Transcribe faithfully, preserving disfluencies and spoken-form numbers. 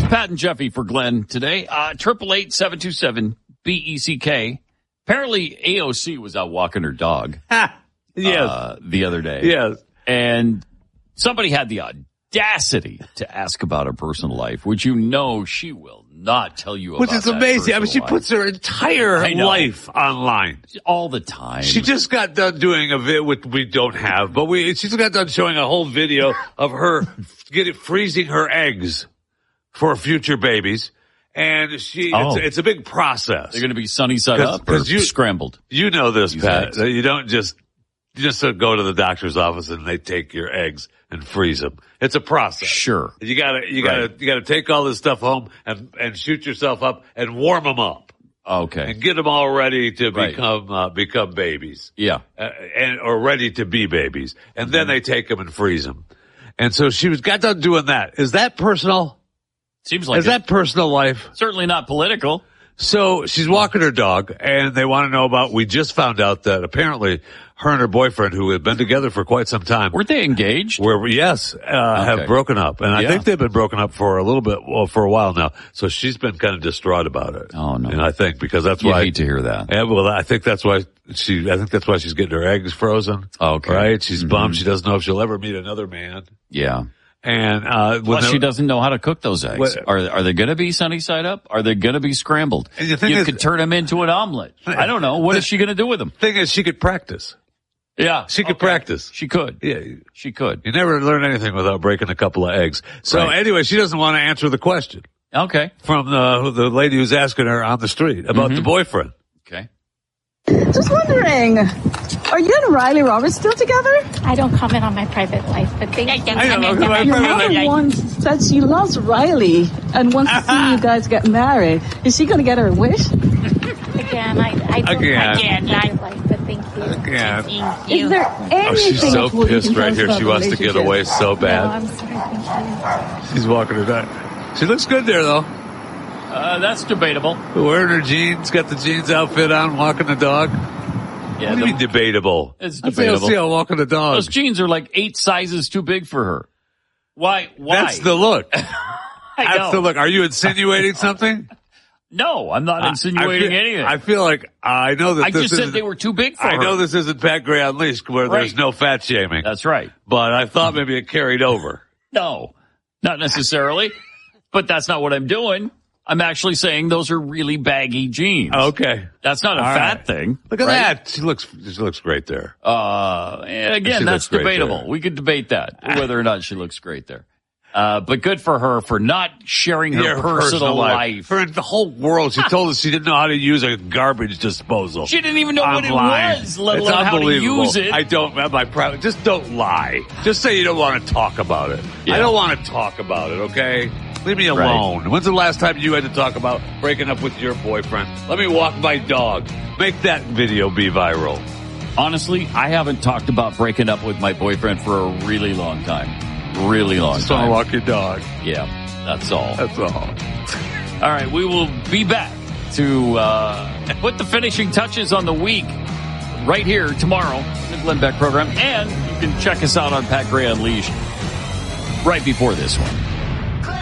Pat and Jeffy for Glenn today. Uh, triple eight seven two seven B E C K. Apparently A O C was out walking her dog. yes. Uh, the other day. Yes. And somebody had the audacity to ask about her personal life, which you know she will not tell you about. Which is amazing. I mean, she life. puts her entire life online. All the time. She just got done doing a vid, which we don't have, but we, she's got done showing a whole video of her getting, freezing her eggs for future babies. And she, Oh. it's, it's a big process. They're going to be sunny side up or you, scrambled. You know this, These Pat. eggs. That you don't just, you just go to the doctor's office and they take your eggs and freeze them. It's a process. Sure. You gotta, you gotta, Right. you gotta take all this stuff home and, and shoot yourself up and warm them up Okay. and get them all ready to Right. become, uh, become babies. Yeah. Uh, and, or ready to be babies. And then they take them and freeze them. And so she was, got done doing that. Is that personal? Seems like Is it. that personal life? Certainly not political. So she's walking her dog and they want to know about, we just found out that apparently her and her boyfriend, who had been together for quite some time, Weren't they engaged? where yes, uh, Okay. have broken up. And I Yeah. think they've been broken up for a little bit, well, for a while now. So she's been kind of distraught about it. Oh, no. And I think because that's You why. hate to hear that. Yeah, well, I think that's why she, I think that's why she's getting her eggs frozen. Okay. Right? She's Mhm. bummed. She doesn't know if she'll ever meet another man. Yeah. And, uh, when Plus, the- she doesn't know how to cook those eggs. What- Are are they going to be sunny side up? Are they going to be scrambled? And the thing you is- could turn them into an omelet. I don't know. What is she going to do with them? thing is, she could practice. Yeah, She could okay. practice. She could. Yeah. She could. You never learn anything without breaking a couple of eggs. So Right. anyway, she doesn't want to answer the question Okay. from the, the lady who's asking her on the street about Mm-hmm. the boyfriend. Okay. Just wondering, are you and Riley Roberts still together? I don't comment on my private life, but thank you. I don't know who my Your private mother once said she loves Riley and wants to see you guys get married. Is she going to get her wish? Again, I, I don't Again. comment on my private life, but thank you. Again. Thank Is you. there anything Oh, she's so at all you pissed can tell right us here. about She the wants to get relationship? away so No, bad. I'm sorry, thank She's walking her dog. She looks good there though. Uh, that's debatable. Wearing her jeans, got the jeans outfit on, walking the dog. Yeah, What do you the- mean debatable? It's I feel debatable. see her walking the dog. Those jeans are like eight sizes too big for her. Why? Why? That's the look. I That's know. the look. Are you insinuating something? No, I'm not insinuating I feel, anything. I feel like I know that I this just said isn't- they were too big for I her. know this isn't Pat Gray Unleashed where there's Right. no fat shaming, That's right. but I thought maybe it carried over. No, not necessarily. But that's not what I'm doing. I'm actually saying those are really baggy jeans. Okay. That's not a All fat right. thing. Look at right? that. She looks, she looks great there. Uh, and again, She that's looks great debatable. there. We could debate that, whether or not she looks great there. Uh, but good for her for not sharing her Your personal, life. For the whole world, she told us she didn't know how to use a garbage disposal. She didn't even know what it online. was, let It's alone how to unbelievable. use it. I don't have my private. Just don't lie. Just say you don't want to talk about it. Yeah. I don't want to talk about it. Okay. Leave me Right. alone. When's the last time you had to talk about breaking up with your boyfriend? Let me walk my dog. Make that video be viral. Honestly, I haven't talked about breaking up with my boyfriend for a really long time. Really long Just want to time. walk your dog. Yeah, that's all. That's all. All right, we will be back to uh, put the finishing touches on the week right here tomorrow in the Glenn Beck program. And you can check us out on Pat Gray Unleashed right before this one.